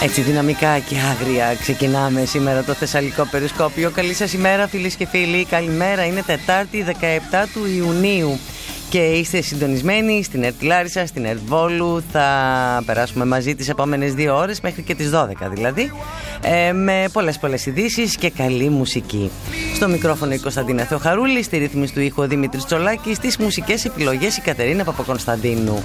Έτσι δυναμικά και άγρια ξεκινάμε σήμερα το Θεσσαλικό Περισκόπιο. Καλή σας ημέρα φίλες και φίλοι. Καλημέρα, είναι Τετάρτη 17 του Ιουνίου και είστε συντονισμένοι στην ΕΡΤ Λάρισα, στην ΕΡΤ Βόλου. Θα περάσουμε μαζί τις επόμενες 2 ώρες μέχρι και τις 12 δηλαδή, με πολλές ειδήσεις και καλή μουσική. Στο μικρόφωνο η Κωνσταντίνα Θεοχαρούλη, στη ρύθμιση του ήχου ο Δημήτρης Τσολάκης, στις μουσικές επιλογές η Κατερίνα Παπακωνσταντίνου.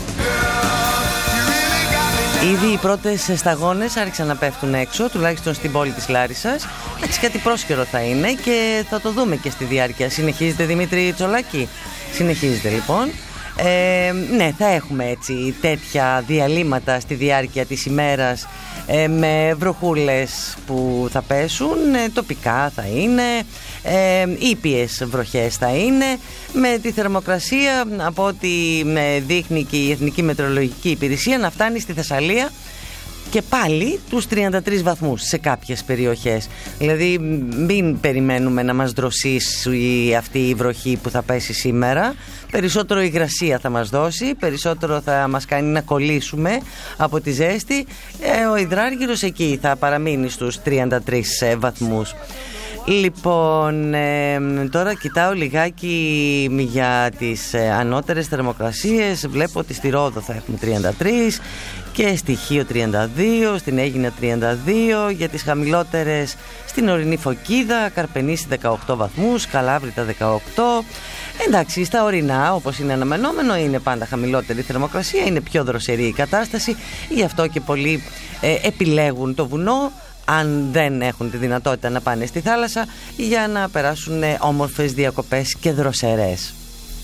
Ήδη οι πρώτες σταγόνες άρχισαν να πέφτουν έξω, τουλάχιστον στην πόλη της Λάρισσας. Έτσι κάτι πρόσχερο θα είναι και θα το δούμε και στη διάρκεια. Συνεχίζεται Δημήτρη Τσολάκη? Συνεχίζεται λοιπόν. Ναι, θα έχουμε έτσι τέτοια διαλύματα στη διάρκεια της ημέρας, με βροχούλες που θα πέσουν, τοπικά θα είναι, ήπιες βροχές θα είναι, με τη θερμοκρασία από ό,τι δείχνει και η Εθνική Μετεωρολογική Υπηρεσία να φτάνει στη Θεσσαλία και πάλι τους 33 βαθμούς σε κάποιες περιοχές. Δηλαδή μην περιμένουμε να μας δροσίσει αυτή η βροχή που θα πέσει σήμερα. Περισσότερο υγρασία θα μας δώσει, περισσότερο θα μας κάνει να κολλήσουμε από τη ζέστη. Ο υδράργυρος εκεί θα παραμείνει στους 33 βαθμούς. Λοιπόν, τώρα κοιτάω λιγάκι για τις ανώτερες θερμοκρασίες. Βλέπω ότι στη Ρόδο θα έχουμε 33 και στη Χίο 32, στην Αίγινα 32. Για τις χαμηλότερες στην ορεινή Φωκίδα, Καρπενήσι 18 βαθμούς, Καλάβρητα 18. Εντάξει, στα ορεινά, όπως είναι αναμενόμενο, είναι πάντα χαμηλότερη θερμοκρασία, είναι πιο δροσερή η κατάσταση. Γι' αυτό και πολλοί επιλέγουν το βουνό, αν δεν έχουν τη δυνατότητα να πάνε στη θάλασσα, για να περάσουν όμορφες διακοπές και δροσερές.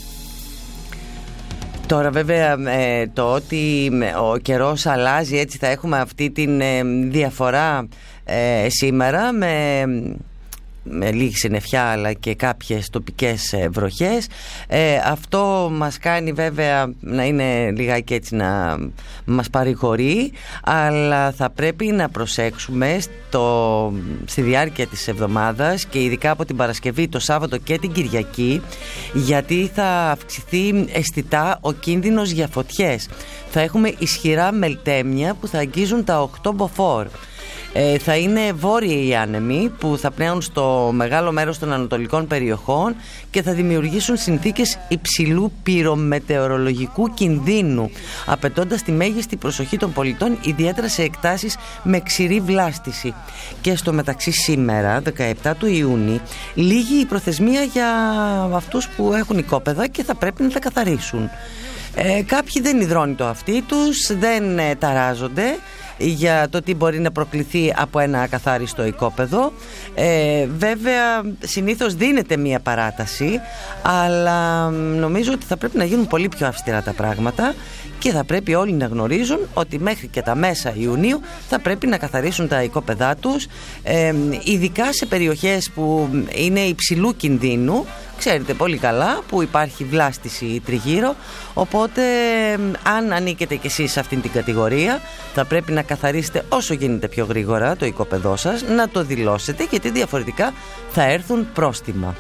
Τώρα βέβαια το ότι ο καιρός αλλάζει, έτσι θα έχουμε αυτή τη διαφορά σήμερα με λίγη συννεφιά αλλά και κάποιες τοπικές βροχές. Αυτό μας κάνει βέβαια να είναι λιγάκι έτσι, να μας παρηγορεί, αλλά θα πρέπει να προσέξουμε στη διάρκεια της εβδομάδας και ειδικά από την Παρασκευή, το Σάββατο και την Κυριακή, γιατί θα αυξηθεί αισθητά ο κίνδυνος για φωτιές. Θα έχουμε ισχυρά μελτέμια που θα αγγίζουν τα 8 μποφόρ. Θα είναι βόρειοι οι άνεμοι που θα πνέουν στο μεγάλο μέρος των ανατολικών περιοχών και θα δημιουργήσουν συνθήκες υψηλού πυρομετεωρολογικού κινδύνου, απαιτώντας τη μέγιστη προσοχή των πολιτών, ιδιαίτερα σε εκτάσεις με ξηρή βλάστηση. Και στο μεταξύ σήμερα, 17 του Ιούνιου, λήγει η προθεσμία για αυτούς που έχουν οικόπεδα και θα πρέπει να τα καθαρίσουν. Κάποιοι δεν υδρώνει το αυτί τους, δεν ταράζονται για το τι μπορεί να προκληθεί από ένα ακαθάριστο οικόπεδο. Βέβαια συνήθως δίνεται μία παράταση, αλλά νομίζω ότι θα πρέπει να γίνουν πολύ πιο αυστηρά τα πράγματα και θα πρέπει όλοι να γνωρίζουν ότι μέχρι και τα μέσα Ιουνίου θα πρέπει να καθαρίσουν τα οικόπεδά τους, ειδικά σε περιοχές που είναι υψηλού κινδύνου. Ξέρετε πολύ καλά που υπάρχει βλάστηση τριγύρω, οπότε αν ανήκετε κι εσείς σε αυτήν την κατηγορία θα πρέπει να καθαρίσετε όσο γίνεται πιο γρήγορα το οικόπεδό σας, να το δηλώσετε, γιατί διαφορετικά θα έρθουν πρόστιμα.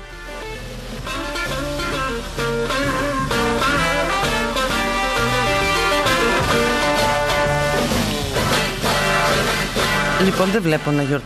Λοιπόν, δεν βλέπω να